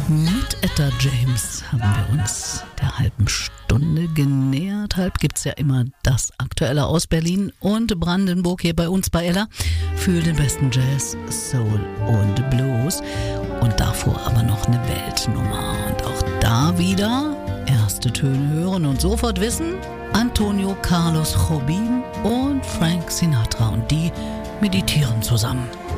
Mit Etta James haben wir uns der halben Stunde genähert. Halb gibt's ja immer das Aktuelle aus Berlin und Brandenburg hier bei uns bei Ella für den besten Jazz, Soul und Blues. Und davor aber noch eine Weltnummer. Und auch da wieder erste Töne hören und sofort wissen, Antonio Carlos Jobim und Frank Sinatra. Und die meditieren zusammen.